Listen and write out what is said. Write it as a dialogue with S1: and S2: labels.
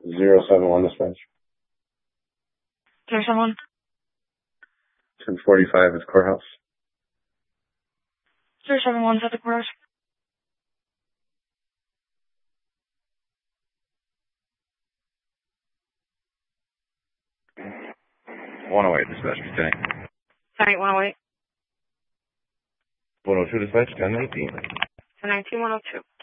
S1: 071 dispatch.
S2: 071.
S1: 1045 is courthouse.
S2: 071 at the courthouse.
S3: Dispatch, okay.
S2: Sorry, 108.
S3: 102 dispatch, 1019.
S2: 1019, 102.